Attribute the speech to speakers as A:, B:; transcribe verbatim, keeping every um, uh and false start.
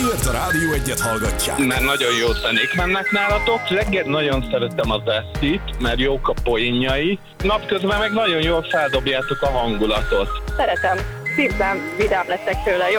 A: Miért a Rádió Egyet hallgatják?
B: Mert nagyon jó zenék mennek nálatok. Reggel nagyon szeretem az esztit, mert jók a poénjai. Napközben meg nagyon jól feldobjátok a hangulatot.
C: Szeretem. Szívben vidám leszek tőle, jó